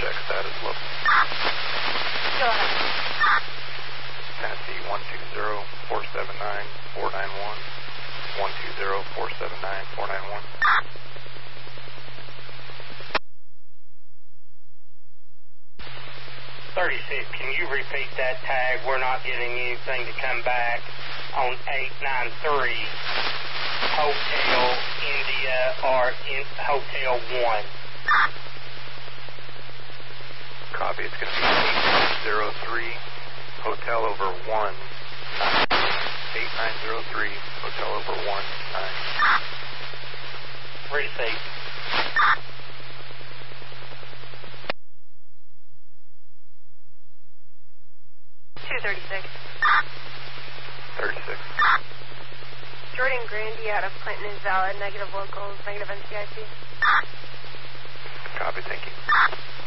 check status look. Go ahead. Tennessee 120-479-491. 120-479-491. 36, can you repeat that tag? We're not getting anything to come back on 893 Hotel India or in Hotel 1. Copy, it's going to be 8903 Hotel over 1. 8903 Hotel over 1. 9. Receive. $236. 36. Jordan Grandy out of Clinton is valid. Negative locals, negative NCIC. Copy, thank you.